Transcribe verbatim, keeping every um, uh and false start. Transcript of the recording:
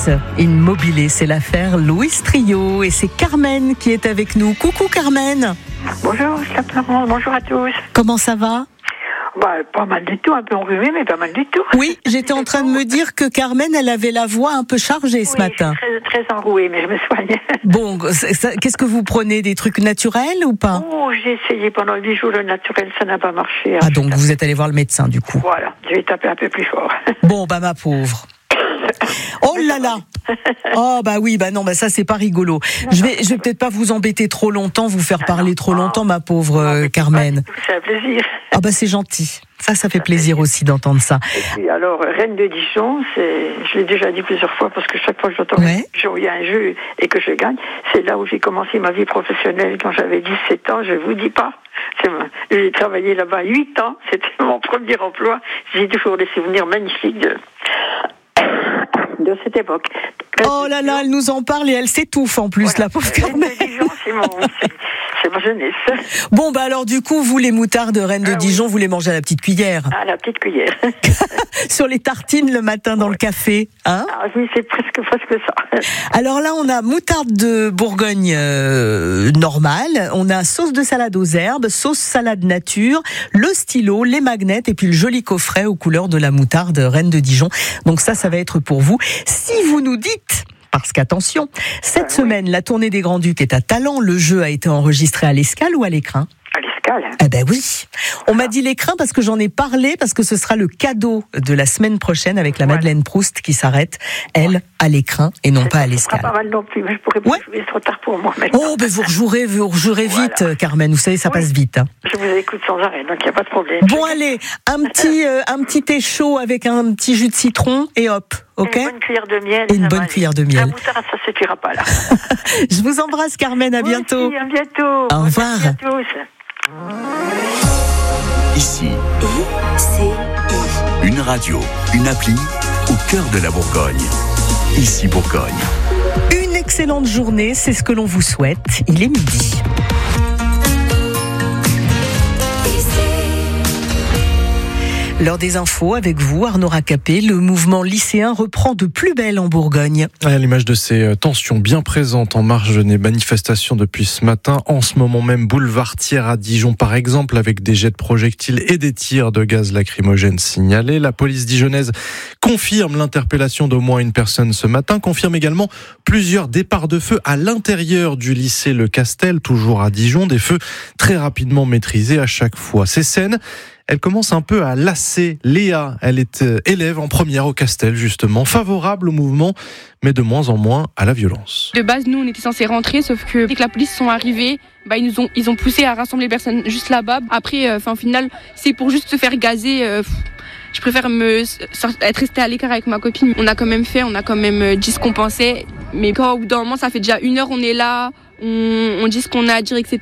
police immobilée. C'est l'affaire Louis Trio et c'est Carmen qui est avec nous. Coucou Carmen. Bonjour, bonjour à tous. Comment ça va ? Bah, pas mal du tout, un peu enrhumé, mais pas mal du tout. Oui, j'étais en train de me dire que Carmen, elle avait la voix un peu chargée ce oui, matin. Je suis très, très enrouée, mais je me soigne. Bon, ça, qu'est-ce que vous prenez, des trucs naturels ou pas ? Oh, j'ai essayé pendant huit jours le naturel, ça n'a pas marché. Ah, donc vous êtes allé voir le médecin du coup. Voilà, je vais taper un peu plus fort. Bon, bah ma pauvre. Oh là là. Oh bah oui, bah non, bah ça c'est pas rigolo. Je vais, je vais peut-être pas vous embêter trop longtemps, vous faire parler trop longtemps, ma pauvre euh, Carmen. C'est un plaisir. Ah bah c'est gentil. Ça, ça fait plaisir aussi d'entendre ça. Et puis alors, Reine de Dijon, c'est, je l'ai déjà dit plusieurs fois parce que chaque fois que j'entends ouais. qu'il y a un jeu et que je gagne, c'est là où j'ai commencé ma vie professionnelle quand j'avais dix-sept ans. Je vous dis pas. C'est, j'ai travaillé là-bas huit ans. C'était mon premier emploi. J'ai toujours des souvenirs magnifiques de. de cette époque. Oh là là, elle nous en parle et elle s'étouffe en plus, voilà. La pauvre Carmen. Reine de Dijon, c'est, mon, c'est, c'est ma jeunesse. Bon, bah alors du coup, vous, les moutardes de Reine de ah, Dijon, oui. vous les mangez à la petite cuillère. À la petite cuillère. Sur les tartines le matin dans ouais. le café, hein ? Ah oui, c'est presque, presque ça. Alors là, on a moutarde de Bourgogne euh, normale, on a sauce de salade aux herbes, sauce salade nature, le stylo, les magnets et puis le joli coffret aux couleurs de la moutarde Reine de Dijon. Donc ça, ça va être pour vous. Si vous nous dites... Parce qu'attention, cette euh, semaine, oui. la tournée des Grands-Ducs est à Talent. Le jeu a été enregistré à l'Escale ou à l'Écrin ? À l'Escale. Eh ben oui. On m'a dit l'Écrin parce que j'en ai parlé, parce que ce sera le cadeau de la semaine prochaine avec la voilà. Madeleine Proust qui s'arrête, elle, à l'Écrin et non c'est pas à l'Escale. Pas mal non plus, mais je pourrais pas ouais. jouer trop tard pour moi maintenant. Oh, ben vous rejouerez, vous rejouerez vite, voilà. Carmen. Vous savez, ça oui. passe vite. Hein. Je vous écoute sans arrêt, donc il n'y a pas de problème. Bon, allez, un petit, euh, un petit thé chaud avec un petit jus de citron et hop. Ok. Une bonne cuillère de miel. Et une bonne cuillère de miel. La moutarde, ça suffira pas là. Je vous embrasse, Carmen. À Moi bientôt. Aussi, à bientôt. Au revoir. Merci à tous. Ici, une radio, une appli au cœur de la Bourgogne. Ici Bourgogne. Une excellente journée, c'est ce que l'on vous souhaite. Il est midi. L'heure des infos avec vous, Arnaud Racapé. Le mouvement lycéen reprend de plus belle en Bourgogne. À l'image de ces tensions bien présentes en marge des manifestations depuis ce matin. En ce moment même, boulevard Thiers à Dijon, par exemple, avec des jets de projectiles et des tirs de gaz lacrymogène signalés. La police dijonnaise confirme l'interpellation d'au moins une personne ce matin. Confirme également plusieurs départs de feu à l'intérieur du lycée Le Castel, toujours à Dijon. Des feux très rapidement maîtrisés à chaque fois. Ces scènes, elle commence un peu à lasser Léa. Elle est élève en première au Castel, justement, favorable au mouvement, mais de moins en moins à la violence. De base, nous, on était censés rentrer, sauf que dès que la police sont arrivés, bah, ils nous ont, ils ont poussé à rassembler les personnes juste là-bas. Après, euh, au final, c'est pour juste se faire gazer. Euh, je préfère me, être restée à l'écart avec ma copine. On a quand même fait, on a quand même dit ce qu'on pensait. Mais quand au bout d'un moment, ça fait déjà une heure, on est là, on, on dit ce qu'on a à dire, et cetera.